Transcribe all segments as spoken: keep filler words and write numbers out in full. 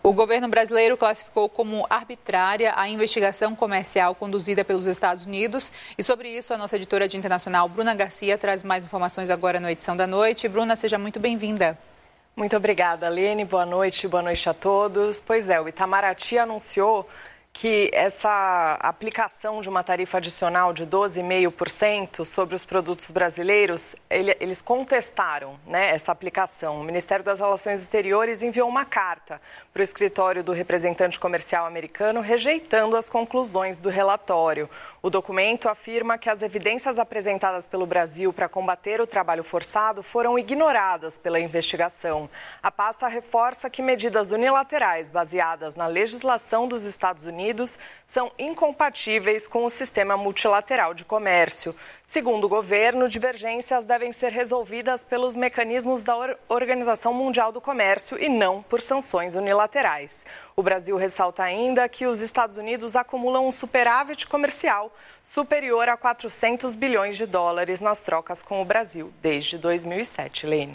O governo brasileiro classificou como arbitrária a investigação comercial conduzida pelos Estados Unidos. E sobre isso, a nossa editora de internacional, Bruna Garcia, traz mais informações agora na edição da noite. Bruna, seja muito bem-vinda. Muito obrigada, Lene. Boa noite, boa noite a todos. Pois é, o Itamaraty anunciou que essa aplicação de uma tarifa adicional de doze vírgula cinco por cento sobre os produtos brasileiros, ele, eles contestaram, né, essa aplicação. O Ministério das Relações Exteriores enviou uma carta para o escritório do representante comercial americano rejeitando as conclusões do relatório. O documento afirma que as evidências apresentadas pelo Brasil para combater o trabalho forçado foram ignoradas pela investigação. A pasta reforça que medidas unilaterais baseadas na legislação dos Estados Unidos são incompatíveis com o sistema multilateral de comércio. Segundo o governo, divergências devem ser resolvidas pelos mecanismos da Organização Mundial do Comércio e não por sanções unilaterais. O Brasil ressalta ainda que os Estados Unidos acumulam um superávit comercial superior a quatrocentos bilhões de dólares nas trocas com o Brasil desde dois mil e sete. Lene.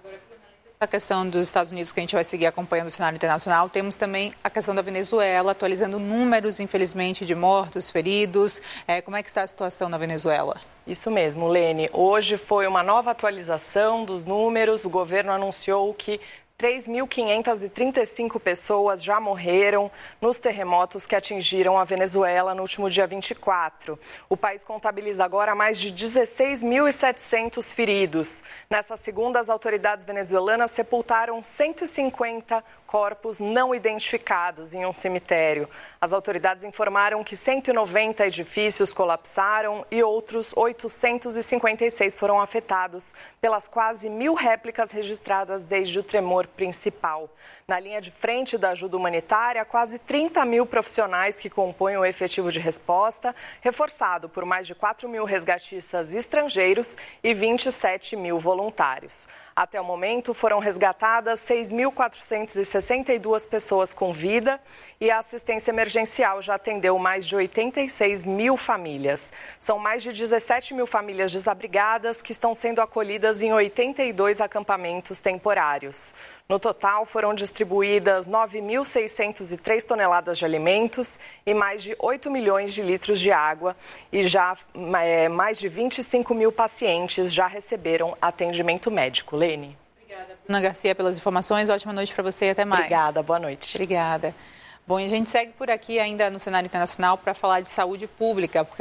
A questão dos Estados Unidos, que a gente vai seguir acompanhando o cenário internacional, temos também a questão da Venezuela, atualizando números, infelizmente, de mortos, feridos. É, como é que está a situação na Venezuela? Isso mesmo, Lene. Hoje foi uma nova atualização dos números. O governo anunciou que três mil quinhentas e trinta e cinco pessoas já morreram nos terremotos que atingiram a Venezuela no último dia vinte e quatro. O país contabiliza agora mais de dezesseis mil e setecentos feridos. Nessa segunda, as autoridades venezuelanas sepultaram cento e cinquenta corpos não identificados em um cemitério. As autoridades informaram que cento e noventa edifícios colapsaram e outros oitocentos e cinquenta e seis foram afetados pelas quase mil réplicas registradas desde o tremor principal. Na linha de frente da ajuda humanitária, quase trinta mil profissionais que compõem o efetivo de resposta, reforçado por mais de quatro mil resgatistas estrangeiros e vinte e sete mil voluntários. Até o momento, foram resgatadas seis mil quatrocentas e sessenta e duas pessoas com vida e a assistência emergencial já atendeu mais de oitenta e seis mil famílias. São mais de dezessete mil famílias desabrigadas que estão sendo acolhidas em oitenta e dois acampamentos temporários. No total, foram distribuídas nove mil seiscentas e três toneladas de alimentos e mais de oito milhões de litros de água. E já é, mais de vinte e cinco mil pacientes já receberam atendimento médico. Lene. Obrigada, Bruna Garcia, pelas informações. Ótima noite para você e até mais. Obrigada, boa noite. Obrigada. Bom, e a gente segue por aqui ainda no cenário internacional para falar de saúde pública.